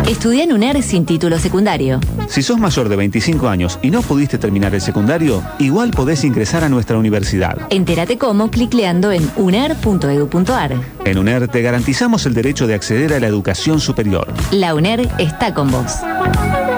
Estudia en UNER sin título secundario. Si sos mayor de 25 años y no pudiste terminar el secundario, igual podés ingresar a nuestra universidad. Entérate cómo clicleando en uner.edu.ar. En UNER te garantizamos el derecho de acceder a la educación superior. La UNER está con vos.